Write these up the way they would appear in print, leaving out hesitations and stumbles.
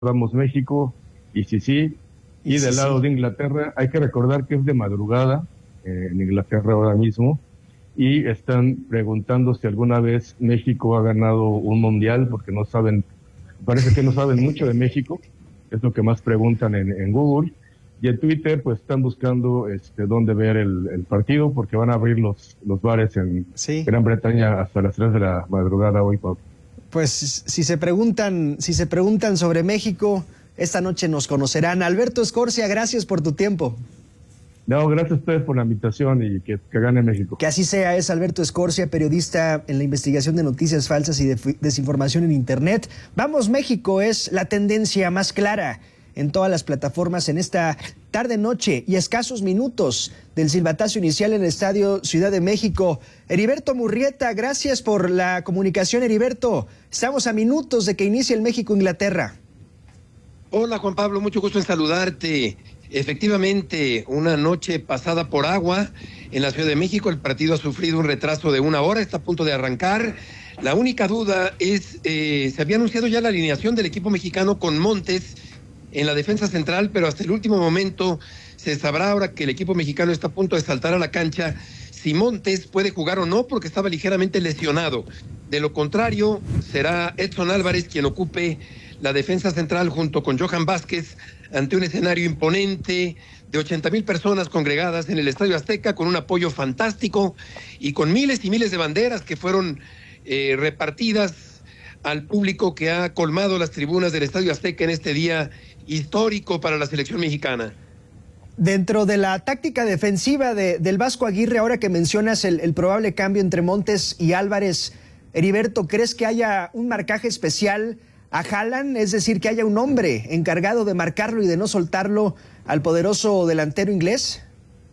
Vamos México, y sí. Y del lado de Inglaterra, hay que recordar que es de madrugada en Inglaterra ahora mismo, y están preguntando si alguna vez México ha ganado un mundial, porque no saben, parece que no saben mucho de México, es lo que más preguntan en Google, y en Twitter pues están buscando dónde ver el partido, porque van a abrir los bares en Gran Bretaña hasta las 3 de la madrugada hoy, Pablo. Pues si se preguntan sobre México, esta noche nos conocerán. Alberto Escorcia, gracias por tu tiempo. No, gracias a ustedes por la invitación y que gane México. Que así sea. Es Alberto Escorcia, periodista en la investigación de noticias falsas y desinformación en Internet. Vamos México es la tendencia más clara en todas las plataformas en esta tarde-noche y escasos minutos del silbatazo inicial en el Estadio Ciudad de México. Heriberto Murrieta, gracias por la comunicación, Heriberto. Estamos a minutos de que inicie el México-Inglaterra. Hola, Juan Pablo, mucho gusto en saludarte. Efectivamente, una noche pasada por agua en la Ciudad de México. El partido ha sufrido un retraso de 1 hora, está a punto de arrancar. La única duda es, se había anunciado ya la alineación del equipo mexicano con Montes en la defensa central, pero hasta el último momento se sabrá, ahora que el equipo mexicano está a punto de saltar a la cancha, si Montes puede jugar o no, porque estaba ligeramente lesionado. De lo contrario, será Edson Álvarez quien ocupe la defensa central junto con Johan Vázquez ante un escenario imponente de 80,000 personas congregadas en el Estadio Azteca, con un apoyo fantástico y con miles y miles de banderas que fueron repartidas al público que ha colmado las tribunas del Estadio Azteca en este día histórico para la selección mexicana. Dentro de la táctica defensiva del Vasco Aguirre, ahora que mencionas el probable cambio entre Montes y Álvarez, Heriberto, ¿crees que haya un marcaje especial a Haaland? Es decir, que haya un hombre encargado de marcarlo y de no soltarlo al poderoso delantero inglés.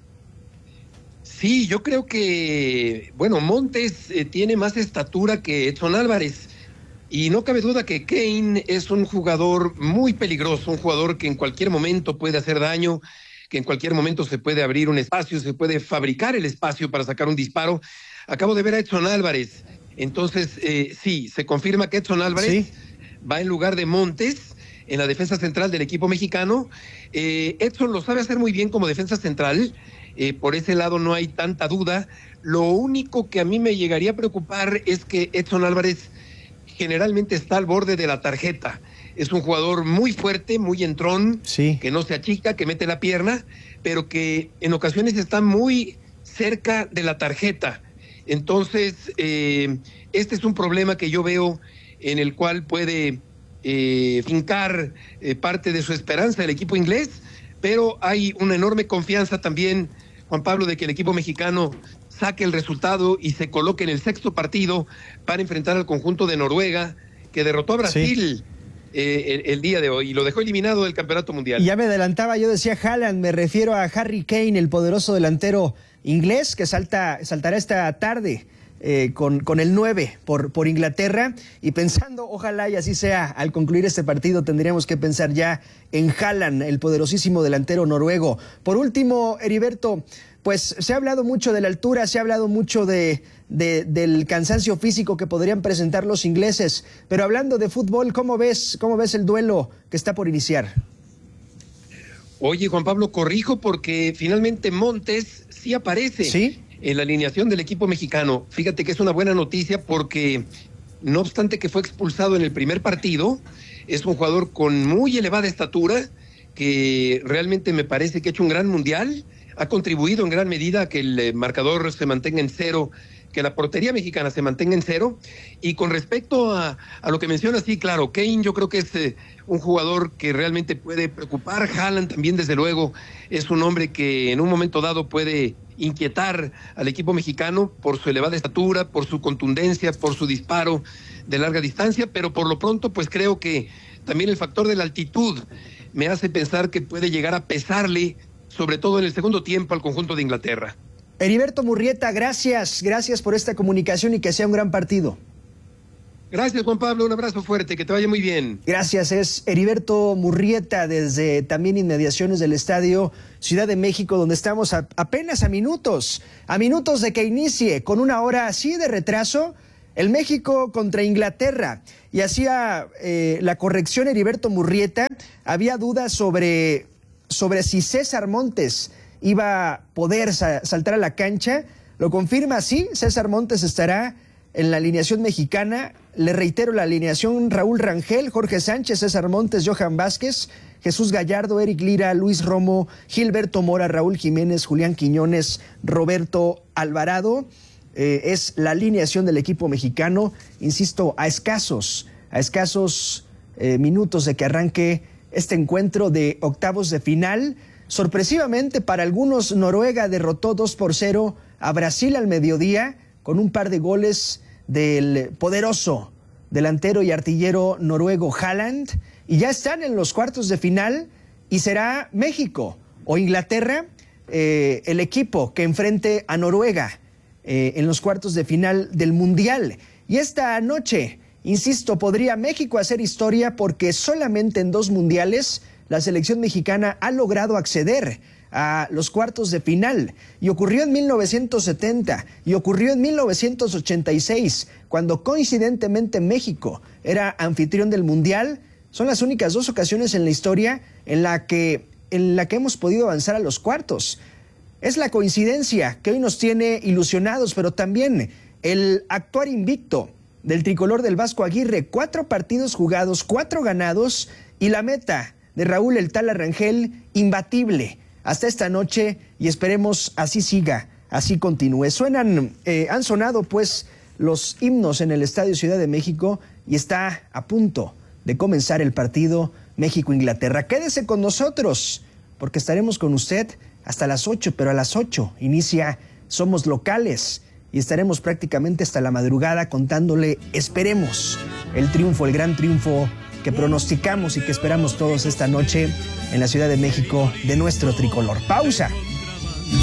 Sí, yo creo que, Montes tiene más estatura que Edson Álvarez. Y no cabe duda que Kane es un jugador muy peligroso, un jugador que en cualquier momento puede hacer daño, que en cualquier momento se puede abrir un espacio, se puede fabricar el espacio para sacar un disparo. Acabo de ver a Edson Álvarez. Entonces, sí, se confirma que Edson Álvarez va en lugar de Montes en la defensa central del equipo mexicano. Edson lo sabe hacer muy bien como defensa central. Por ese lado no hay tanta duda. Lo único que a mí me llegaría a preocupar es que Edson Álvarez generalmente está al borde de la tarjeta. Es un jugador muy fuerte, muy entrón, que no se achica, que mete la pierna, pero que en ocasiones está muy cerca de la tarjeta. Entonces, este es un problema que yo veo en el cual puede fincar parte de su esperanza el equipo inglés, pero hay una enorme confianza también, Juan Pablo, de que el equipo mexicano saque el resultado y se coloque en el 6º partido para enfrentar al conjunto de Noruega, que derrotó a Brasil el día de hoy y lo dejó eliminado del campeonato mundial. Ya me adelantaba, yo decía Haaland, me refiero a Harry Kane, el poderoso delantero inglés que saltará esta tarde con el 9 por Inglaterra, y pensando, ojalá y así sea, al concluir este partido tendríamos que pensar ya en Haaland, el poderosísimo delantero noruego. Por último, Heriberto, pues se ha hablado mucho de la altura, se ha hablado mucho del cansancio físico que podrían presentar los ingleses, pero hablando de fútbol, ¿cómo ves el duelo que está por iniciar? Oye, Juan Pablo, corrijo porque finalmente Montes sí aparece en la alineación del equipo mexicano. Fíjate que es una buena noticia porque, no obstante que fue expulsado en el primer partido, es un jugador con muy elevada estatura, que realmente me parece que ha hecho un gran mundial, ha contribuido en gran medida a que el marcador se mantenga en 0, que la portería mexicana se mantenga en 0. Y con respecto a lo que mencionas, sí, claro, Kane yo creo que es un jugador que realmente puede preocupar. Haaland también, desde luego, es un hombre que en un momento dado puede inquietar al equipo mexicano por su elevada estatura, por su contundencia, por su disparo de larga distancia, pero por lo pronto pues creo que también el factor de la altitud me hace pensar que puede llegar a pesarle, sobre todo en el segundo tiempo, al conjunto de Inglaterra. Heriberto Murrieta, gracias por esta comunicación y que sea un gran partido. Gracias, Juan Pablo, un abrazo fuerte, que te vaya muy bien. Gracias, es Heriberto Murrieta desde también inmediaciones del Estadio Ciudad de México, donde estamos apenas a minutos de que inicie, con 1 hora así de retraso, el México contra Inglaterra, y hacía la corrección Heriberto Murrieta. Había dudas sobre si César Montes iba a poder saltar a la cancha. Lo confirma, sí, César Montes estará en la alineación mexicana. Le reitero la alineación: Raúl Rangel, Jorge Sánchez, César Montes, Johan Vázquez, Jesús Gallardo, Eric Lira, Luis Romo, Gilberto Mora, Raúl Jiménez, Julián Quiñones, Roberto Alvarado. Es la alineación del equipo mexicano, insisto, a escasos minutos de que arranque este encuentro de octavos de final. Sorpresivamente para algunos, Noruega derrotó 2-0 a Brasil al mediodía con un par de goles del poderoso delantero y artillero noruego Haaland, y ya están en los cuartos de final, y será México o Inglaterra el equipo que enfrente a Noruega en los cuartos de final del Mundial. Y esta noche, insisto, podría México hacer historia, porque solamente en 2 mundiales la selección mexicana ha logrado acceder a los cuartos de final, y ocurrió en 1970 y ocurrió en 1986, cuando coincidentemente México era anfitrión del Mundial. Son las únicas 2 ocasiones en la historia en la que hemos podido avanzar a los cuartos. Es la coincidencia que hoy nos tiene ilusionados, pero también el actuar invicto del tricolor del Vasco Aguirre: 4 partidos jugados, 4 ganados, y la meta de Raúl "el Tala" Rangel imbatible hasta esta noche, y esperemos así siga, así continúe. Han sonado pues los himnos en el Estadio Ciudad de México, y está a punto de comenzar el partido México-Inglaterra. Quédese con nosotros, porque estaremos con usted hasta las 8, pero a las 8 inicia Somos Locales, y estaremos prácticamente hasta la madrugada contándole, esperemos, el triunfo, el gran triunfo que pronosticamos y que esperamos todos esta noche en la Ciudad de México de nuestro tricolor. Pausa.